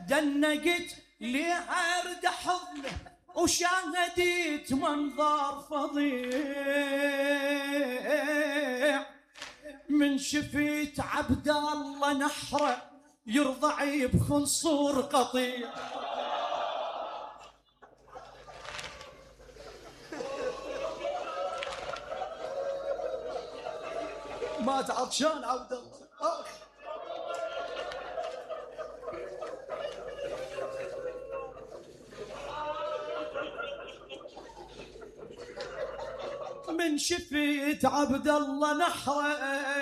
دنقت لعرض حضنه وشاهدت منظر فظيع، من شفت عبد الله نحره يرضع بخنصور قطيع. مات عطشان عبد الله. من شفت عبد الله نحره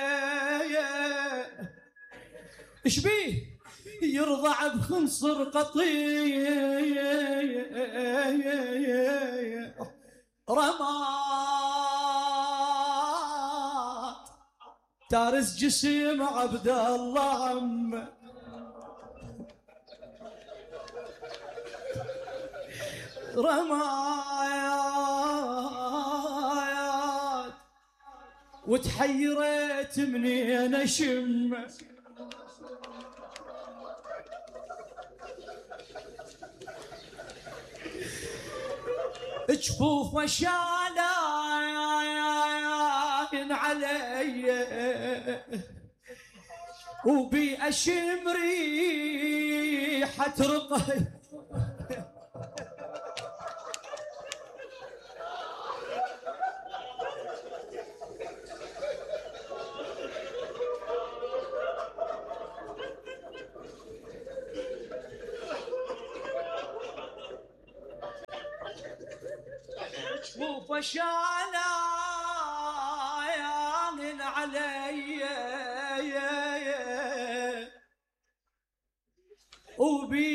ايش بيه يرضع بخنصر قطيع، رمات تارس جسم عبد الله عمه، رمايات وتحيرت منين اشم، جفوف وشالاين علي وبي اشم ريحة رقي، جفوف وشالاين علي وبي